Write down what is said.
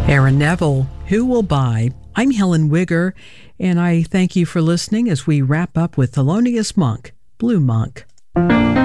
Aaron Neville, Who Will Buy? I'm Helen Wigger, and I thank you for listening as we wrap up with Thelonious Monk, Blue Monk.